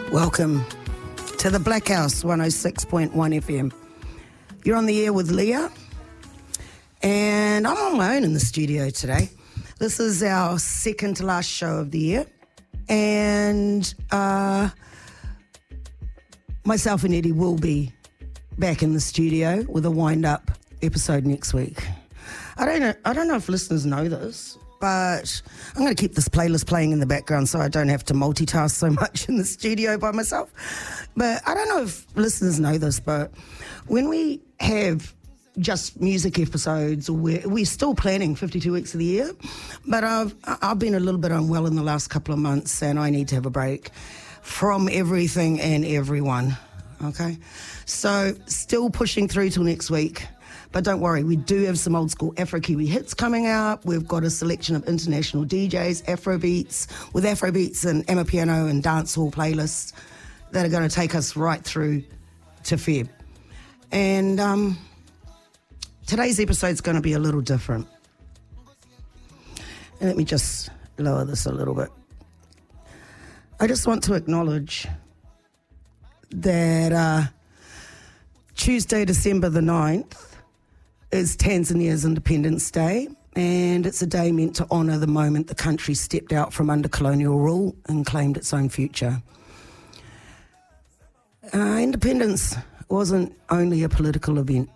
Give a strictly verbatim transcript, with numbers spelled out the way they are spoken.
Welcome to the Black House, one oh six point one F M. You're on the air with Leah, and I'm on my own in the studio today. This is our second to last show of the year, and uh, myself and Eddie will be back in the studio with a wind-up episode next week. I don't know. I don't know if listeners know this, but I'm going to keep this playlist playing in the background so I don't have to multitask so much in the studio by myself. But I don't know if listeners know this, but when we have just music episodes, or we're, we're still planning fifty-two weeks of the year, but I've I've been a little bit unwell in the last couple of months, and I need to have a break from everything and everyone. Okay, so still pushing through till next week. But don't worry, we do have some old school Afro-Kiwi hits coming out. We've got a selection of international D Js, Afrobeats, with Afrobeats and Amapiano and dancehall playlists that are going to take us right through to Feb. And um, today's episode is going to be a little different. And let me just lower this a little bit. I just want to acknowledge that uh, Tuesday, December the ninth, is Tanzania's Independence Day, and it's a day meant to honour the moment the country stepped out from under colonial rule and claimed its own future. Uh, independence wasn't only a political event.